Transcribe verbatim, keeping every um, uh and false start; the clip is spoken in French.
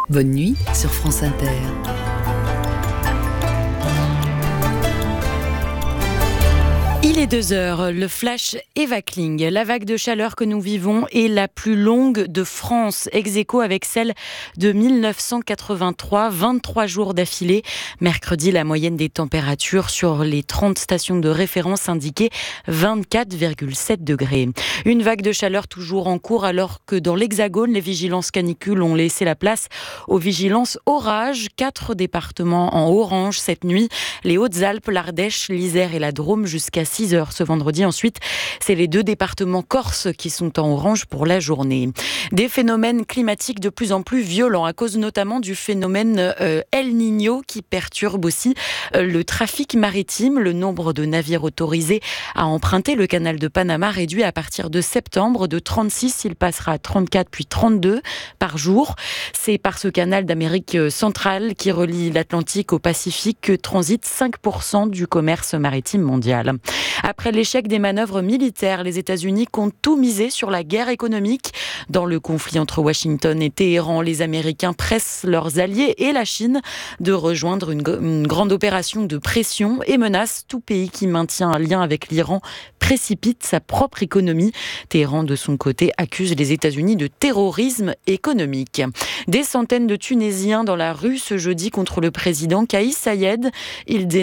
Bonne nuit sur France Inter. Il est deux heures, le flash Eva Kling. La vague de chaleur que nous vivons est la plus longue de France, ex aequo avec celle de mille neuf cent quatre-vingt-trois, vingt-trois jours d'affilée. Mercredi, la moyenne des températures sur les trente stations de référence indiquait vingt-quatre virgule sept degrés. Une vague de chaleur toujours en cours alors que dans l'Hexagone, les vigilances canicules ont laissé la place aux vigilances orage. Quatre départements en orange cette nuit, les Hautes-Alpes, l'Ardèche, l'Isère et la Drôme jusqu'à six heures ce vendredi. Ensuite, c'est les deux départements corses qui sont en orange pour la journée. Des phénomènes climatiques de plus en plus violents à cause notamment du phénomène euh, El Niño qui perturbe aussi euh, le trafic maritime. Le nombre de navires autorisés à emprunter le canal de Panama réduit à partir de septembre de trente-six, il passera à trente-quatre puis trente-deux par jour. C'est par ce canal d'Amérique centrale qui relie l'Atlantique au Pacifique que transite cinq pour cent du commerce maritime mondial. Après l'échec des manœuvres militaires, les États-Unis comptent tout miser sur la guerre économique. Dans le conflit entre Washington et Téhéran, les Américains pressent leurs alliés et la Chine de rejoindre une, une grande opération de pression et menacent tout pays qui maintient un lien avec l'Iran précipite sa propre économie. Téhéran, de son côté, accuse les États-Unis de terrorisme économique. Des centaines de Tunisiens dans la rue ce jeudi contre le président Kais Saied. Ils